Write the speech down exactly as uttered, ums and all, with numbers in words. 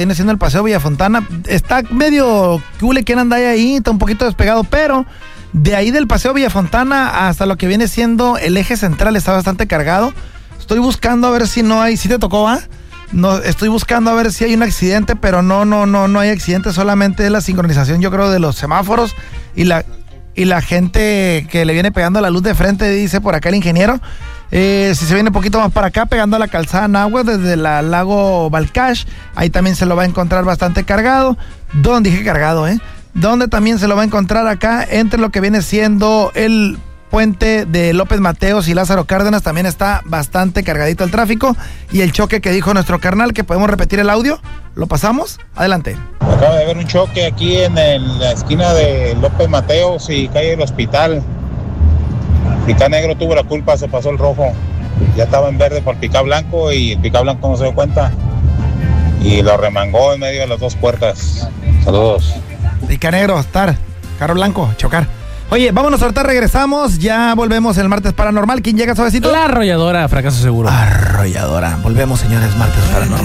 Viene siendo el Paseo Villafontana. Está medio cule que anda ahí, está un poquito despegado, pero de ahí del Paseo Villafontana hasta lo que viene siendo el eje central está bastante cargado. Estoy buscando a ver si no hay, si te tocó, ¿va? No, estoy buscando a ver si hay un accidente, pero no, no, no, no hay accidente, solamente es la sincronización, yo creo, de los semáforos y la, y la gente que le viene pegando la luz de frente, dice por acá el ingeniero. Eh, si se viene un poquito más para acá, pegando a la calzada Nahua desde la Lago Balcash, ahí también se lo va a encontrar bastante cargado. ¿Dónde dije cargado, eh? Donde también se lo va a encontrar acá, entre lo que viene siendo el puente de López Mateos y Lázaro Cárdenas, también está bastante cargadito el tráfico. Y el choque que dijo nuestro carnal, que podemos repetir el audio, ¿lo pasamos? Adelante. Acaba de haber un choque aquí en, el, la esquina de López Mateos y calle del Hospital. Picá negro tuvo la culpa, se pasó el rojo. Ya estaba en verde por Picá blanco y el Picá blanco no se dio cuenta y lo remangó en medio de las dos puertas. Saludos. Picá negro, estar, carro blanco, chocar. Oye, vámonos, ahorita regresamos, ya volvemos el martes paranormal. ¿Quién llega suavecito? La arrolladora, fracaso seguro. Arrolladora. Volvemos, señores, martes paranormal.